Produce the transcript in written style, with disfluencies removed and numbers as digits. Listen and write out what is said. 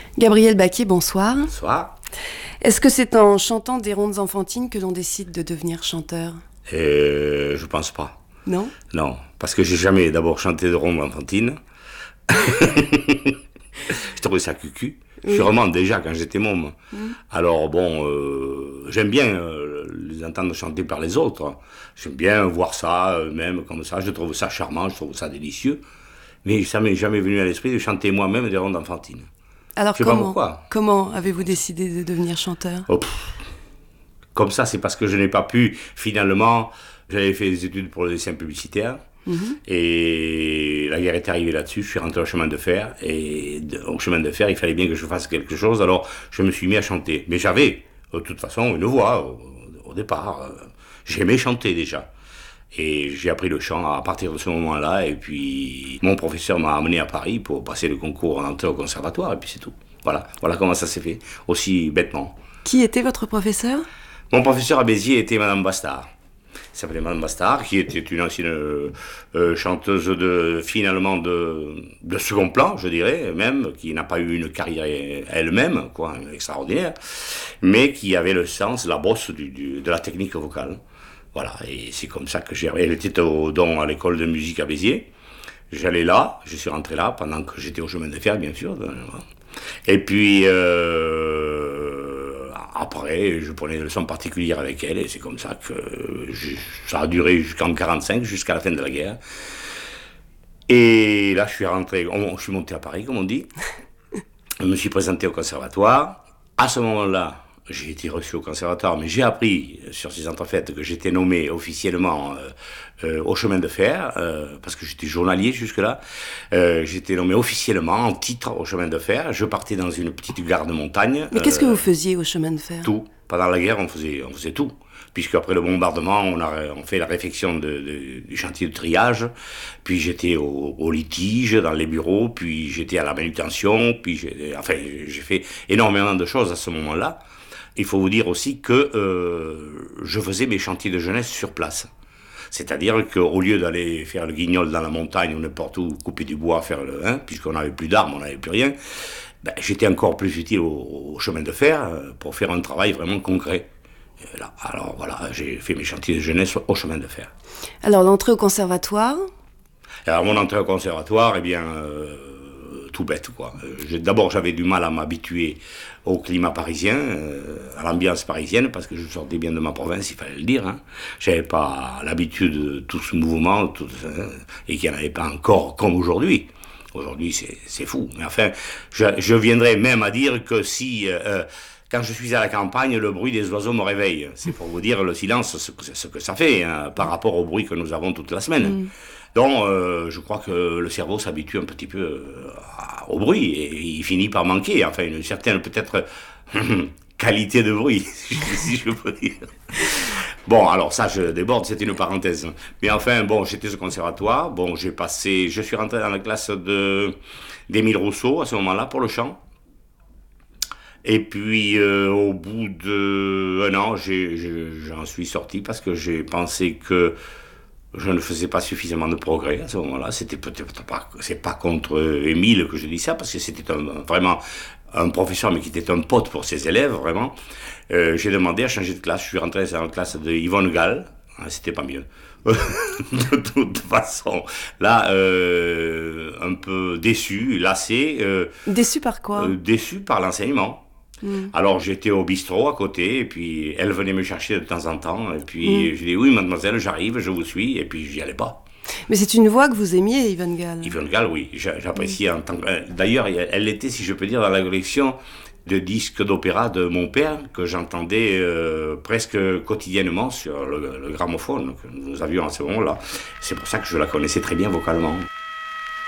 Gabriel Baquier, bonsoir. Bonsoir. Est-ce que c'est en chantant des rondes enfantines que l'on décide de devenir chanteur? Je pense pas. Non? Non, parce que j'ai jamais d'abord chanté de ronde enfantine. Je trouvais ça cucu. Oui. Sûrement déjà quand j'étais môme. Alors bon, j'aime bien les entendre chanter par les autres. J'aime bien voir ça, même comme ça. Je trouve ça charmant, je trouve ça délicieux. Mais ça m'est jamais venu à l'esprit de chanter moi-même des rondes enfantines. Alors Je sais pas pourquoi. comment avez-vous décidé de devenir chanteur? Oh, comme ça, c'est parce que je n'ai pas pu, finalement, j'avais fait des études pour le dessin publicitaire, et la guerre est arrivée là-dessus, je suis rentré au chemin de fer, et au chemin de fer, il fallait bien que je fasse quelque chose, alors je me suis mis à chanter. Mais j'avais, de toute façon, une voix au départ, j'aimais chanter déjà. Et j'ai appris le chant à partir de ce moment-là, et puis mon professeur m'a amené à Paris pour passer le concours d'entrée au conservatoire, et puis c'est tout. Voilà comment ça s'est fait, aussi bêtement. Qui était votre professeur? Mon professeur à Béziers était Madame Bastard. Elle s'appelait Madame Bastard, qui était une ancienne chanteuse finalement de second plan, je dirais, même, qui n'a pas eu une carrière elle-même, quoi, extraordinaire, mais qui avait le sens, la bosse de la technique vocale. Voilà, et c'est comme ça que elle était à l'école de musique à Béziers. J'allais là, je suis rentré là, pendant que j'étais au chemin de fer, bien sûr. Et puis, après, je prenais des leçons particulières avec elle, et c'est comme ça que ça a duré jusqu'en 1945, jusqu'à la fin de la guerre. Et là, je suis monté à Paris, comme on dit. Je me suis présenté au conservatoire. À ce moment-là, j'ai été reçu au conservatoire, mais j'ai appris sur ces entrefaites que j'étais nommé officiellement au chemin de fer, parce que j'étais journalier jusque-là. J'étais nommé officiellement en titre au chemin de fer. Je partais dans une petite gare de montagne. Mais qu'est-ce que vous faisiez au chemin de fer? Tout. Pendant la guerre, on faisait tout. Puisque après le bombardement, on fait la réfection du chantier de triage, puis j'étais au litige dans les bureaux, puis j'étais à la manutention, puis j'ai fait énormément de choses à ce moment-là. Il faut vous dire aussi que je faisais mes chantiers de jeunesse sur place. C'est-à-dire qu'au lieu d'aller faire le guignol dans la montagne ou n'importe où, couper du bois, puisqu'on n'avait plus d'armes, on n'avait plus rien, j'étais encore plus utile au chemin de fer pour faire un travail vraiment concret. Alors voilà, j'ai fait mes chantiers de jeunesse au chemin de fer. Alors l'entrée au conservatoire? Alors mon entrée au conservatoire, eh bien, tout bête quoi. D'abord j'avais du mal à m'habituer au climat parisien, à l'ambiance parisienne, parce que je sortais bien de ma province, il fallait le dire. J'avais pas l'habitude de tout ce mouvement, et qu'il n'y en avait pas encore comme aujourd'hui. Aujourd'hui c'est fou. Mais enfin, je viendrais même à dire que si... quand je suis à la campagne, le bruit des oiseaux me réveille. C'est pour vous dire le silence, ce que ça fait par rapport au bruit que nous avons toute la semaine. Donc, je crois que le cerveau s'habitue un petit peu au bruit et il finit par manquer, enfin, une certaine peut-être qualité de bruit, si je peux dire. Bon, alors ça, je déborde, c'était une parenthèse. Mais enfin, bon, j'étais au conservatoire. Bon, je suis rentré dans la classe d'Émile Rousseau à ce moment-là pour le chant. Et puis, au bout d'un an, j'en suis sorti parce que j'ai pensé que je ne faisais pas suffisamment de progrès à ce moment-là. C'était peut-être pas, c'est pas contre Émile que je dis ça, parce que c'était vraiment un professeur, mais qui était un pote pour ses élèves, vraiment. J'ai demandé à changer de classe. Je suis rentré dans la classe de Yvonne Gall. C'était pas mieux. De toute façon, là, un peu déçu, lassé. Déçu par quoi? Déçu par l'enseignement. Alors j'étais au bistrot à côté, et puis elle venait me chercher de temps en temps, et puis je dis oui mademoiselle, j'arrive, je vous suis, et puis j'y allais pas. Mais c'est une voix que vous aimiez, Yvonne Gall. Yvonne Gall, oui, j'appréciais en tant que... D'ailleurs, elle était, si je peux dire, dans la collection de disques d'opéra de mon père, que j'entendais presque quotidiennement sur le gramophone que nous avions à ce moment-là. C'est pour ça que je la connaissais très bien vocalement.